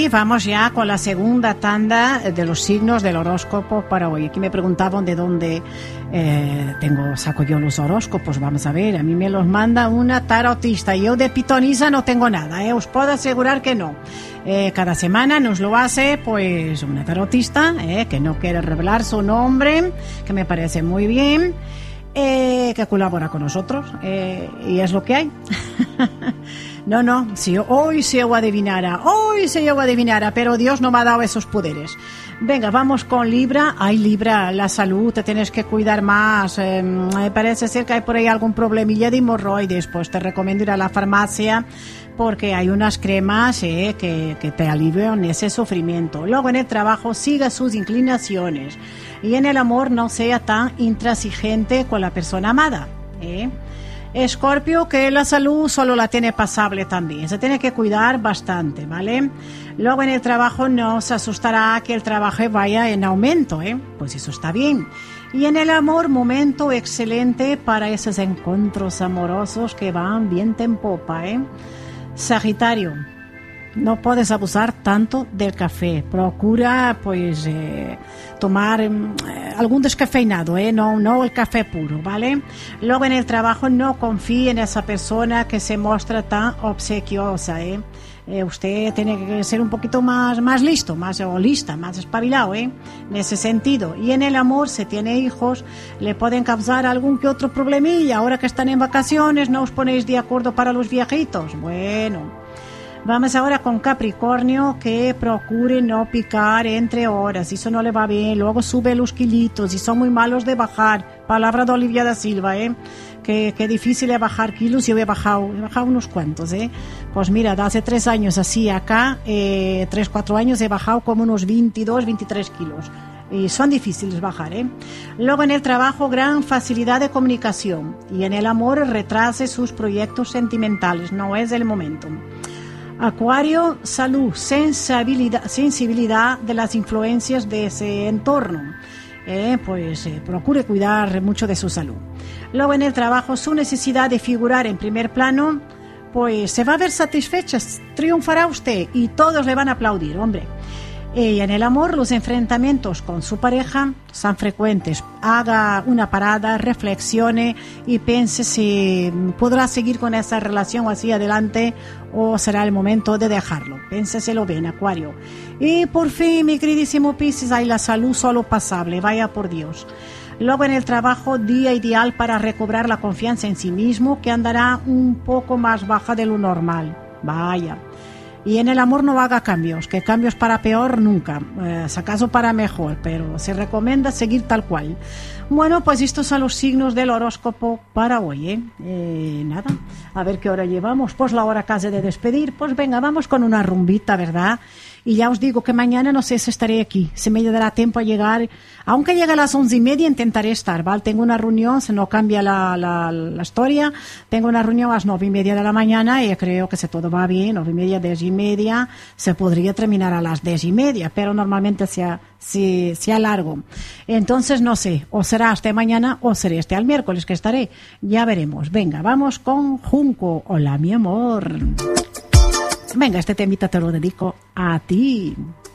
Y vamos ya con la segunda tanda de los signos del horóscopo para hoy. Aquí me preguntaban de dónde saco yo los horóscopos. Vamos a ver, a mí me los manda una tarotista. Yo de pitonisa no tengo nada, os puedo asegurar que no. Cada semana nos lo hace pues una tarotista que no quiere revelar su nombre, que me parece muy bien, que colabora con nosotros, y es lo que hay. No, si hoy se yo adivinara, pero Dios no me ha dado esos poderes. Venga, vamos con Libra. Ay, Libra, la salud, te tienes que cuidar más. Parece ser que hay por ahí algún problemilla de hemorroides. Pues te recomiendo ir a la farmacia porque hay unas cremas que te alivian ese sufrimiento. Luego en el trabajo siga sus inclinaciones y en el amor no sea tan intransigente con la persona amada. Escorpio, que la salud solo la tiene pasable también, se tiene que cuidar bastante, ¿vale? Luego en el trabajo no se asustará que el trabajo vaya en aumento, pues eso está bien. Y en el amor, momento excelente para esos encuentros amorosos que van viento en popa, Sagitario, no puedes abusar tanto del café. Procura pues tomar algún descafeinado, no el café puro, ¿vale? Luego en el trabajo no confíe en esa persona que se muestra tan obsequiosa, usted tiene que ser un poquito más listo, más espabilado, en ese sentido. Y en el amor, si tiene hijos, le pueden causar algún que otro problemilla. Ahora que están en vacaciones, ¿no os ponéis de acuerdo para los viejitos? Bueno, vamos ahora con Capricornio, que procure no picar entre horas, eso no le va bien, luego sube los kilitos y son muy malos de bajar. Palabra de Olivia da Silva, que difícil es bajar kilos. Yo he bajado unos cuantos, pues mira, de hace 3 años así acá, 3-4 años he bajado como unos 22-23 kilos. Y son difíciles bajar, Luego en el trabajo, gran facilidad de comunicación. Y en el amor, retrase sus proyectos sentimentales, no es el momento. Acuario, salud, sensibilidad de las influencias de ese entorno. Procure cuidar mucho de su salud. Luego en el trabajo, su necesidad de figurar en primer plano, pues se va a ver satisfecha, triunfará usted y todos le van a aplaudir, hombre. Y en el amor, los enfrentamientos con su pareja son frecuentes. Haga una parada, reflexione y piense si podrá seguir con esa relación así adelante o será el momento de dejarlo. Pénseselo bien, Acuario. Y por fin, mi queridísimo Piscis, hay la salud solo pasable, vaya por Dios. Luego en el trabajo, día ideal para recobrar la confianza en sí mismo, que andará un poco más baja de lo normal. Vaya. Y en el amor no haga cambios, que cambios para peor nunca, si acaso para mejor, pero se recomienda seguir tal cual. Bueno, pues estos son los signos del horóscopo para hoy, nada, a ver qué hora llevamos, pues la hora casi de despedir, pues venga, vamos con una rumbita, ¿verdad? Y ya os digo que mañana no sé si estaré aquí, si me dará tiempo a llegar, aunque llegue a las 11:30 intentaré estar, ¿vale? Tengo una reunión, si no cambia la historia, tengo una reunión a las 9:30 de la mañana y creo que si todo va bien, 9:30, 10:30, se podría terminar a las 10:30, pero normalmente se alargo. Entonces no sé, o será hasta mañana o será hasta el miércoles que estaré, ya veremos. Venga, vamos con Junco. Hola, mi amor. Venga, este temita te lo dedico a ti.